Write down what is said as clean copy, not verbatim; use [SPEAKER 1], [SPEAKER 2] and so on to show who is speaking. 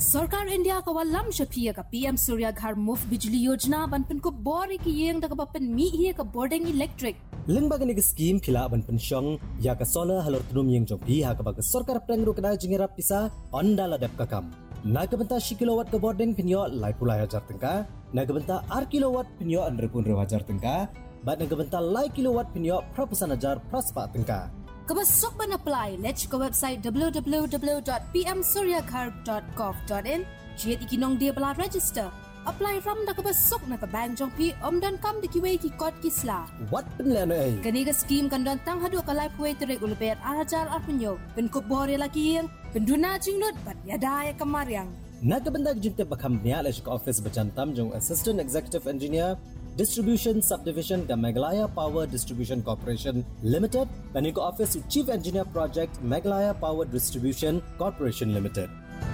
[SPEAKER 1] सरकार इंडिया का वल्लम शफिया का पीएम सूर्य घर मुफ्त बिजली योजना बनपन को बोरी की येंग तक बपन मी ही का boarding electric
[SPEAKER 2] Lengbagan ni scheme phila ban pensyong ya ka solar halor tunum yang jompi ha ka bag sarkar prang ro kana jingira pisa ondala dep ka kam naga benta 10 kilowatt ka boarding pinyo lai pulai hajar tengka naga benta 8 kilowatt pinyo under pun hajar tengka bat naga benta lai kilowatt pinyo prapusan hajar praspa tengka
[SPEAKER 1] kabasok ban apply let's go website www.pmsuryaghar.gov.in jet ikinong dia bala register apply ram da kabasok na ka bank jongpi omdan kam dikiwe ki code kisla
[SPEAKER 2] what penlano ai
[SPEAKER 1] kaniga scheme kandan tang hadu ka life way tere ulber arajar arpunyo pen ko bore laki yang penduna jingnut bat yadaya kamaryang
[SPEAKER 2] naga benta jinte bakam nya leshk office bajantam jong assistant executive engineer Distribution Subdivision ka Meghalaya Power Distribution Corporation Limited kaniko office chief engineer project Meghalaya Power Distribution Corporation Limited